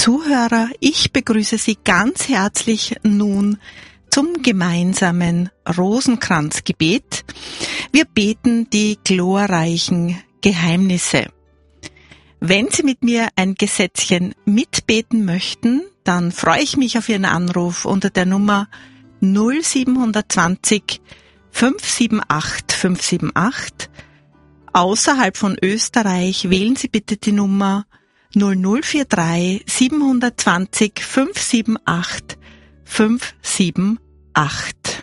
Zuhörer, ich begrüße Sie ganz herzlich nun zum gemeinsamen Rosenkranzgebet. Wir beten die glorreichen Geheimnisse. Wenn Sie mit mir ein Gesetzchen mitbeten möchten, dann freue ich mich auf Ihren Anruf unter der Nummer 0720 578 578. Außerhalb von Österreich wählen Sie bitte die Nummer 0043 720 578 578.